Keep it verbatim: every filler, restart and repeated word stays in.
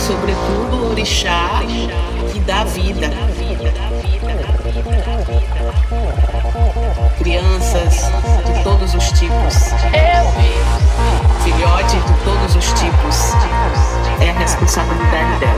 sobretudo o orixá que dá vida. Crianças de todos os tipos.